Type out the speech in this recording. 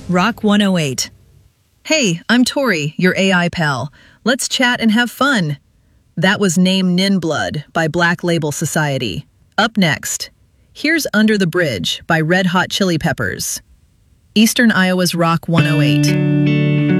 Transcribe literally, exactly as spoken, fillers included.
Rock one oh eight. Hey, I'm Tori, your A I pal. Let's chat and have fun. That was Name Nin Blood by Black Label Society. Up next, here's Under the Bridge by Red Hot Chili Peppers. Eastern Iowa's Rock one oh eight.